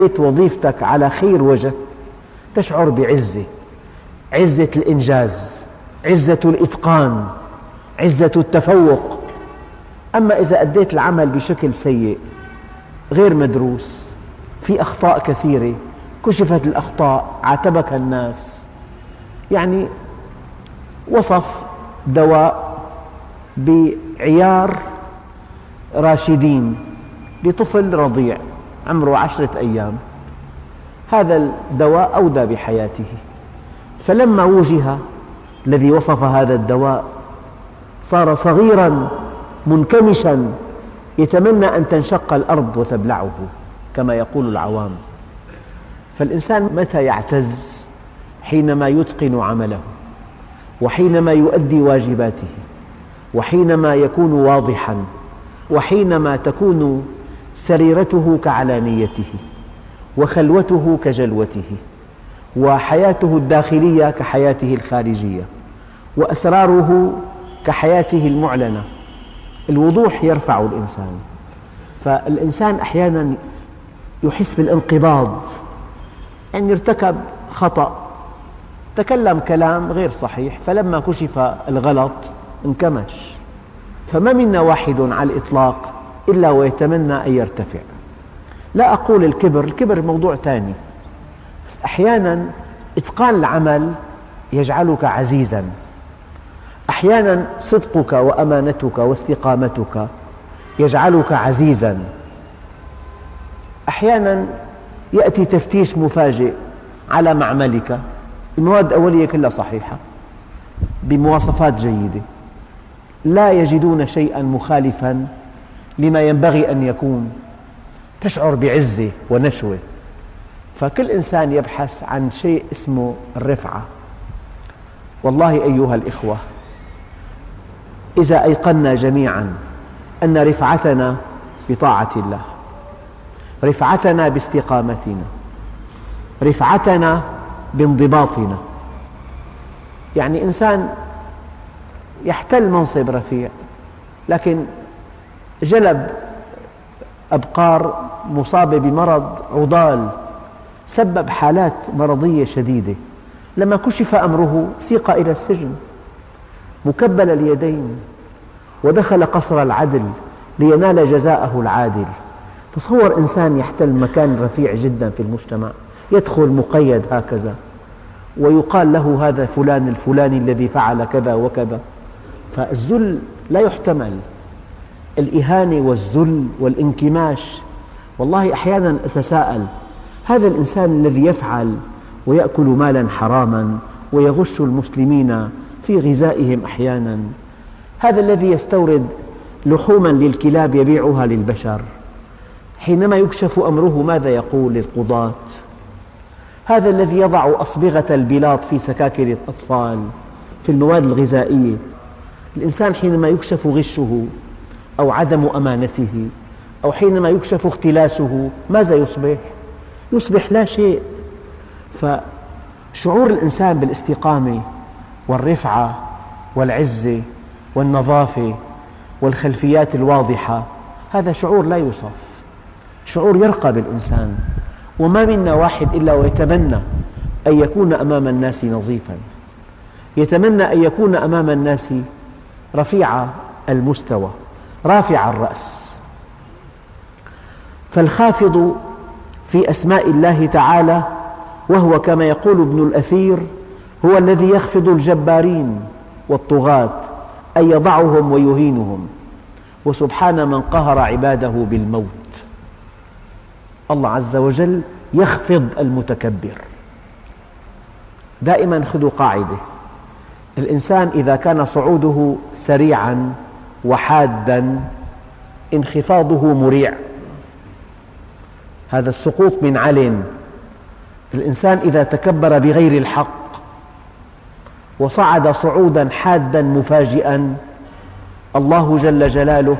وظيفتك على خير وجه تشعر بعزة، عزة الإنجاز، عزة الإتقان، عزة التفوق. أما إذا أديت العمل بشكل سيء غير مدروس، في أخطاء كثيرة، كشفت الأخطاء، عاتبك الناس. يعني وصف دواء بعيار راشدين لطفل رضيع عمره 10 أيام، هذا الدواء أودى بحياته. فلما وجه الذي وصف هذا الدواء صار صغيرا منكمشا يتمنى أن تنشق الأرض وتبلعه كما يقول العوام. فالإنسان متى يعتز؟ حينما يتقن عمله، وحينما يؤدي واجباته، وحينما يكون واضحا، وحينما تكون سريرته كعلانيته، وخلوته كجلوته، وحياته الداخلية كحياته الخارجية، وأسراره كحياته المعلنة. الوضوح يرفع الإنسان. فالإنسان أحيانا يحس بالانقباض، يعني ارتكب خطأ، تكلم كلام غير صحيح، فلما كشف الغلط انكمش. فما منا واحد على الإطلاق إلا ويتمنى أن يرتفع. لا أقول الكبر موضوع ثاني، بس أحيانا إتقان العمل يجعلك عزيزا، أحيانا صدقك وأمانتك واستقامتك يجعلك عزيزا، أحيانا يأتي تفتيش مفاجئ على معملك، المواد الأولية كلها صحيحة بمواصفات جيدة، لا يجدون شيئا مخالفا لما ينبغي أن يكون، تشعر بعزة ونشوة. فكل إنسان يبحث عن شيء اسمه الرفعة. والله أيها الإخوة، إذا أيقنا جميعا أن رفعتنا بطاعة الله، رفعتنا باستقامتنا، رفعتنا بانضباطنا، يعني إنسان يحتل منصب رفيع لكن جلب أبقار مصابة بمرض عضال، سبب حالات مرضية شديدة، لما كشف أمره سيق إلى السجن مكبل اليدين، ودخل قصر العدل لينال جزاءه العادل. تصور إنسان يحتل مكان رفيع جدا في المجتمع، يدخل مقيد هكذا ويقال له هذا فلان الفلاني الذي فعل كذا وكذا. فالذل لا يحتمل، الإهانة والذل والانكماش. والله أحيانا أتساءل، هذا الإنسان الذي يفعل ويأكل مالا حراما ويغش المسلمين في غذائهم أحيانا، هذا الذي يستورد لحوما للكلاب يبيعها للبشر، حينما يكشف أمره ماذا يقول للقضاة؟ هذا الذي يضع أصبغة البلاط في سكاكر الأطفال في المواد الغذائية، الإنسان حينما يكشف غشه أو عدم أمانته أو حينما يكشف اختلاسه ماذا يصبح؟ يصبح لا شيء. فشعور الإنسان بالاستقامة والرفعة والعزة والنظافة والخلفيات الواضحة هذا شعور لا يوصف، شعور يرقى بالإنسان. وما منا واحد إلا ويتمنى أن يكون أمام الناس نظيفا، يتمنى أن يكون أمام الناس رفيع المستوى رافع الرأس. فالخافض في أسماء الله تعالى، وهو كما يقول ابن الأثير هو الذي يخفض الجبارين والطغاة أي يضعهم ويهينهم، وسبحان من قهر عباده بالموت. الله عز وجل يخفض المتكبر. دائما خذوا قاعدة، الإنسان إذا كان صعوده سريعا وحادا انخفاضه مريع، هذا السقوط من علن. الإنسان إذا تكبر بغير الحق وصعد صعودا حادا مفاجئا، الله جل جلاله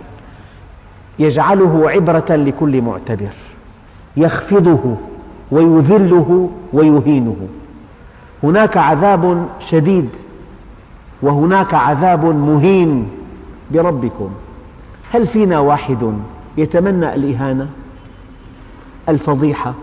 يجعله عبرة لكل معتبر، يخفضه ويذله ويهينه. هناك عذاب شديد وهناك عذاب مهين بربكم. هل فينا واحد يتمنى الإهانة؟ الفضيحة